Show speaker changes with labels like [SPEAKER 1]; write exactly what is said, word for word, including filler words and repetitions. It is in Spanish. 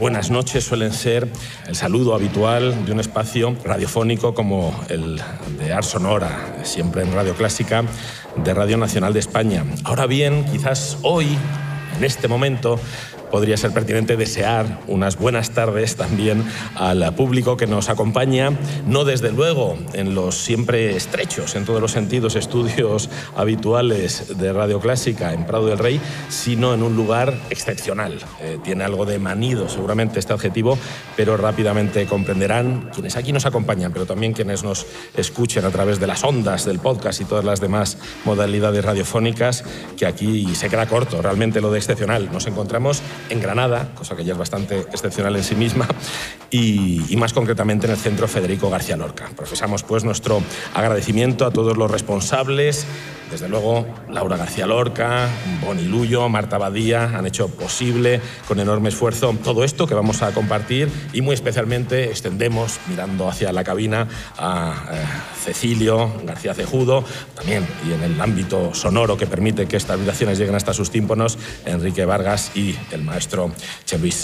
[SPEAKER 1] buenas noches suelen ser el saludo habitual de un espacio radiofónico como el de Ars Sonora, siempre en Radio Clásica de Radio Nacional de España. Ahora bien, quizás hoy, en este momento, podría ser pertinente desear unas buenas tardes también al público que nos acompaña, no desde luego en los siempre estrechos, en todos los sentidos, estudios habituales de Radio Clásica en Prado del Rey, sino en un lugar excepcional. Eh, tiene algo de manido seguramente este adjetivo, pero rápidamente comprenderán quienes aquí nos acompañan, pero también quienes nos escuchen a través de las ondas del podcast y todas las demás modalidades radiofónicas, que aquí se queda corto realmente lo de excepcional. Nos encontramos en Granada, cosa que ya es bastante excepcional en sí misma, y, y más concretamente en el Centro Federico García Lorca. Profesamos pues nuestro agradecimiento a todos los responsables, desde luego Laura García Lorca, Boni Luyo, Marta Badía, han hecho posible con enorme esfuerzo todo esto que vamos a compartir, y muy especialmente extendemos, mirando hacia la cabina, a eh, Cecilio García Cejudo, también, y en el ámbito sonoro que permite que estas vibraciones lleguen hasta sus tímpanos, Enrique Vargas y el maestro Che Luis